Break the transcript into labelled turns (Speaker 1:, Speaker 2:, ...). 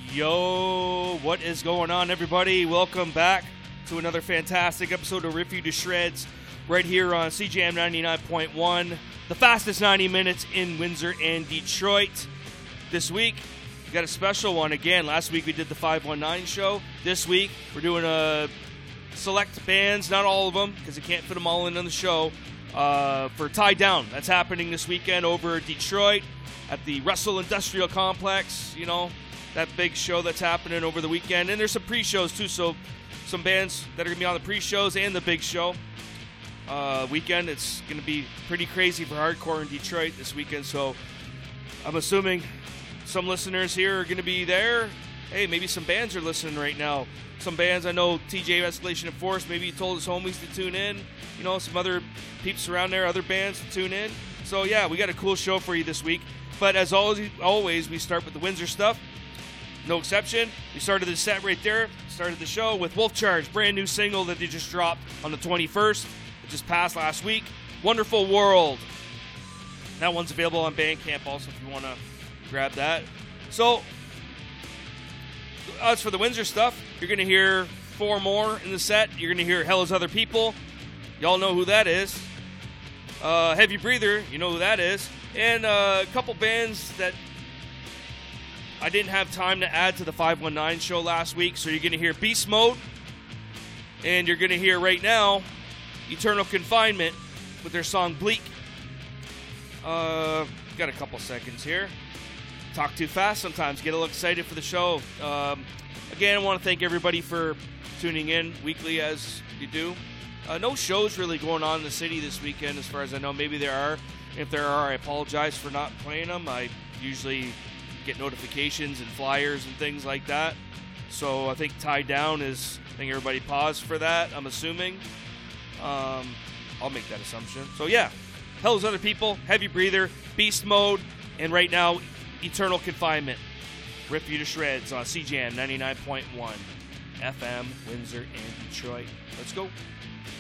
Speaker 1: Yo, what is going on, everybody? Welcome back to another fantastic episode of Rip You to Shreds right here on CJM 99.1, the fastest 90 minutes in Windsor and Detroit. This week, we got a special one again. Last week we did the 519 show. This week, we're doing a select bands, not all of them, because I can't fit them all in on the show, for Tie Down. That's happening this weekend over Detroit at the Russell Industrial Complex, you know, that big show that's happening over the weekend. And there's some pre-shows too, so some bands that are going to be on the pre-shows and the big show weekend. It's going to be pretty crazy for hardcore in Detroit this weekend, so I'm assuming some listeners here are going to be there. Hey, maybe some bands are listening right now. Some bands, I know TJ Escalation and Force, maybe he told his homies to tune in. You know, some other peeps around there, other bands to tune in. So yeah, we got a cool show for you this week. But as always, we start with the Windsor stuff. No exception. We started the set right there. Started the show with Wolf Charge, brand new single that they just dropped on the 21st. It just passed last week. Wonderful World. That one's available on Bandcamp also if you want to grab that. So, as for the Windsor stuff, you're going to hear four more in the set. You're going to hear Hell Is Other People. Y'all know who that is. Heavy Breather, you know who that is. And a couple bands that I didn't have time to add to the 519 show last week. So you're going to hear Beast Mode. And you're going to hear right now Eternal Confinement with their song Bleak. Got a couple seconds here. Talk too fast sometimes. Get a little excited for the show. Again, I want to thank everybody for tuning in weekly as you do. No shows really going on in the city this weekend as far as I know. Maybe there are. If there are, I apologize for not playing them. I usually get notifications and flyers and things like that. So I think Tie Down is, I think everybody paused for that, I'm assuming. I'll make that assumption. So yeah, Hell Is Other People, Heavy Breather, Beast Mode, and right now, Eternal Confinement. Rip You to Shreds on CJM 99.1 FM, Windsor and Detroit. Let's go.